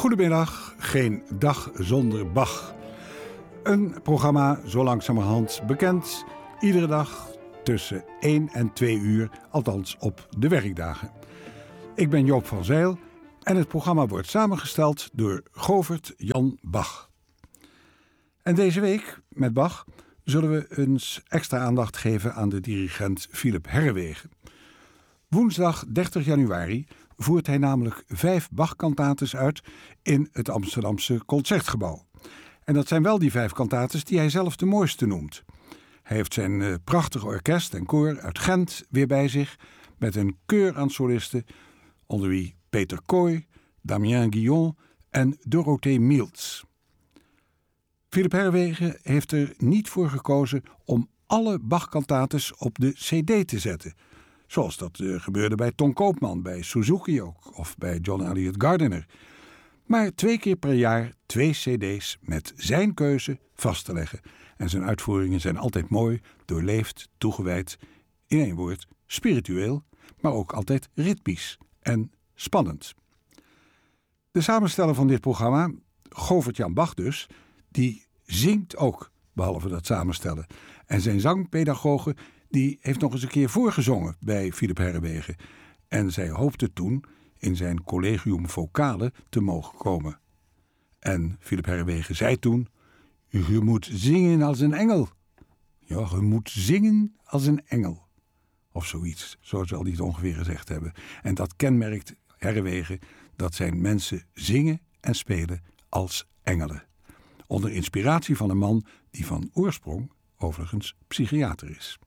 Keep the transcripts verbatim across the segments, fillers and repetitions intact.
Goedemiddag, geen dag zonder Bach. Een programma zo langzamerhand bekend, iedere dag tussen één en twee uur, althans op de werkdagen. Ik ben Joop van Zijl en het programma wordt samengesteld door Govert Jan Bach. En deze week, met Bach, zullen we eens extra aandacht geven aan de dirigent Philipp Herreweghe. Woensdag dertig januari voert hij namelijk vijf Bach-kantates uit in het Amsterdamse Concertgebouw. En dat zijn wel die vijf kantates die hij zelf de mooiste noemt. Hij heeft zijn uh, prachtige orkest en koor uit Gent weer bij zich, met een keur aan solisten, onder wie Peter Kooi, Damien Guillon en Dorothee Mieltz. Philipp Herreweghe heeft er niet voor gekozen om alle Bach-kantates op de cd te zetten, zoals dat uh, gebeurde bij Ton Koopman, bij Suzuki ook, of bij John Elliott Gardiner. Maar twee keer per jaar twee cd's met zijn keuze vast te leggen. En zijn uitvoeringen zijn altijd mooi, doorleefd, toegewijd, in één woord spiritueel, maar ook altijd ritmisch en spannend. De samensteller van dit programma, Govert Jan Bach dus, die zingt ook, behalve dat samenstellen. En zijn zangpedagoge, die heeft nog eens een keer voorgezongen bij Philipp Herreweghe. En zij hoopte toen in zijn collegium vocale te mogen komen. En Philipp Herreweghe zei toen: "Je moet zingen als een engel." Ja, je moet zingen als een engel. Of zoiets, zo zal hij het ongeveer gezegd hebben. En dat kenmerkt Herreweghe, dat zijn mensen zingen en spelen als engelen. Onder inspiratie van een man die van oorsprong overigens psychiater is.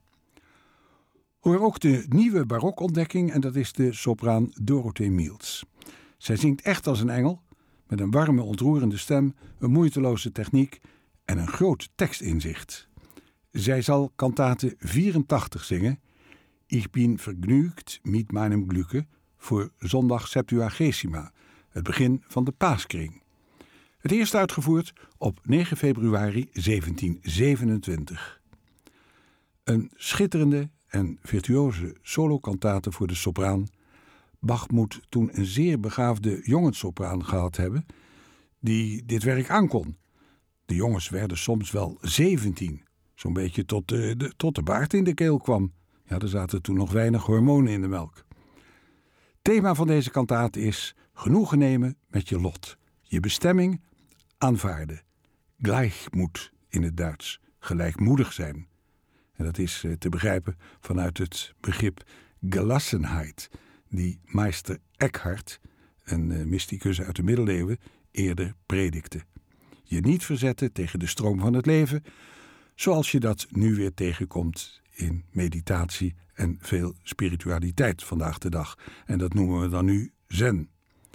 Hoor ook de nieuwe barokontdekking, en dat is de sopraan Dorothee Mieltz. Zij zingt echt als een engel, met een warme, ontroerende stem, een moeiteloze techniek en een groot tekstinzicht. Zij zal kantate vierentachtig zingen, Ich bin vergnügt mit meinem Glücke, voor zondag Septuagesima, het begin van de Paaskring. Het eerst uitgevoerd op negen februari zeventienzevenentwintig. Een schitterende en virtuoze solokantate voor de sopraan. Bach moet toen een zeer begaafde jongenssopraan gehad hebben die dit werk aankon. De jongens werden soms wel zeventien, zo'n beetje tot de, de, tot de baard in de keel kwam. Ja, er zaten toen nog weinig hormonen in de melk. Thema van deze kantate is genoegen nemen met je lot, je bestemming aanvaarden. Gleichmut in het Duits, gelijkmoedig zijn. En dat is te begrijpen vanuit het begrip gelassenheid, die meester Eckhart, een mysticus uit de middeleeuwen, eerder predikte. Je niet verzetten tegen de stroom van het leven, zoals je dat nu weer tegenkomt in meditatie en veel spiritualiteit vandaag de dag. En dat noemen we dan nu zen.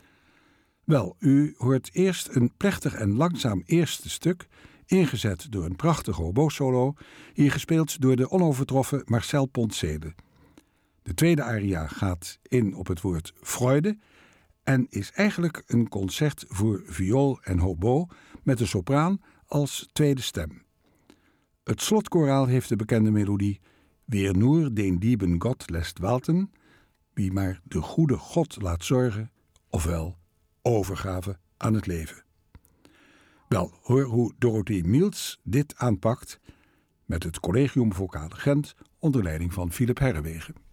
Wel, u hoort eerst een plechtig en langzaam eerste stuk, ingezet door een prachtige oboe-solo, hier gespeeld door de onovertroffen Marcel Pontsele. De tweede aria gaat in op het woord Freude en is eigenlijk een concert voor viool en hobo met de sopraan als tweede stem. Het slotkoraal heeft de bekende melodie Wer nur den lieben Gott lässt walten, wie maar de goede God laat zorgen, ofwel overgave aan het leven. Wel, hoor hoe Dorothee Mieltz dit aanpakt met het Collegium Vocale Gent onder leiding van Philipp Herreweghe.